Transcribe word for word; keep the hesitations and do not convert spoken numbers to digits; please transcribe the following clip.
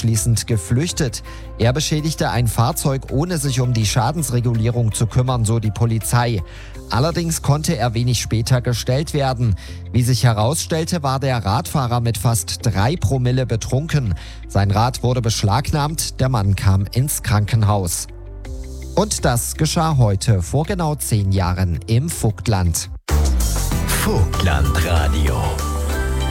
anschließend geflüchtet. Er beschädigte ein Fahrzeug, ohne sich um die Schadensregulierung zu kümmern, so die Polizei. Allerdings konnte er wenig später gestellt werden. Wie sich herausstellte, war der Radfahrer mit fast drei Promille betrunken. Sein Rad wurde beschlagnahmt, der Mann kam ins Krankenhaus. Und das geschah heute, vor genau zehn Jahren im Vogtland. Vogtlandradio.